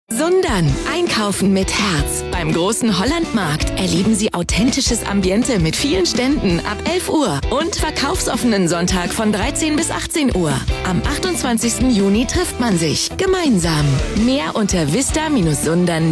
Sundern. Einkaufen mit Herz. Beim großen Hollandmarkt erleben Sie authentisches Ambiente mit vielen Ständen ab 11 Uhr und verkaufsoffenen Sonntag von 13 bis 18 Uhr. Am 28. Juni trifft man sich gemeinsam. Mehr unter vista-sundern.de